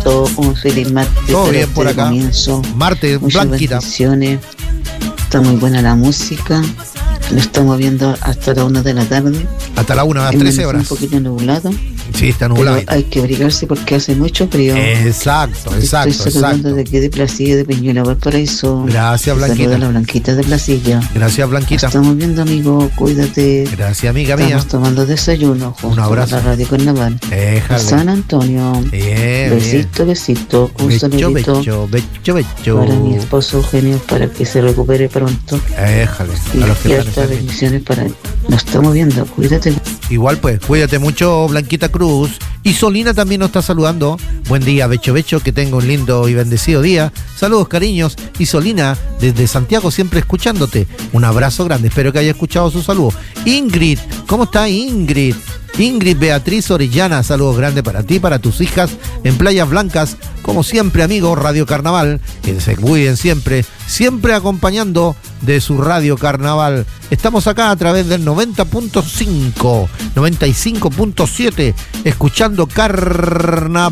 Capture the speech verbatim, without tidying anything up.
todo un feliz martes. Todo bien por acá. Comienzo. Martes, muchas Blanquita. bendiciones. Está muy buena la música. Lo estamos viendo hasta la una de la tarde. Hasta la una, a las En trece un horas. poquito nublado. Sí, está nublado. Pero hay que abrigarse porque hace mucho frío. Exacto, exacto, Estoy saludando exacto. de aquí de Placilla, de Peñuela, Valparaíso. Gracias, Blanquita. Saluda a la Blanquita de Placilla. Gracias, Blanquita. Estamos viendo, amigo. Cuídate. Gracias, amiga mía. Estamos tomando desayuno. Un abrazo. A la Radio Carnaval. Déjale. San Antonio. Bien, besito, besito. Un becho, saludito becho, becho, becho. para mi esposo Eugenio, para que se recupere pronto. Déjale. Y A los que están ciertas enfermos. bendiciones para él. Nos estamos viendo. Cuídate. Igual pues, cuídate mucho, Blanquita Cruz. Y Solina también nos está saludando. Buen día, Becho Becho, que tenga un lindo y bendecido día. Saludos, cariños. Y Solina, desde Santiago, siempre escuchándote. Un abrazo grande, espero que haya escuchado su saludo. Ingrid, ¿cómo está Ingrid? Ingrid Beatriz Orellana, saludos grandes para ti, para tus hijas en Playas Blancas. Como siempre, amigos, Radio Carnaval, que se cuiden siempre, siempre acompañando de su Radio Carnaval. Estamos acá a través del noventa punto cinco, noventa y cinco punto siete, escuchando Carnaval.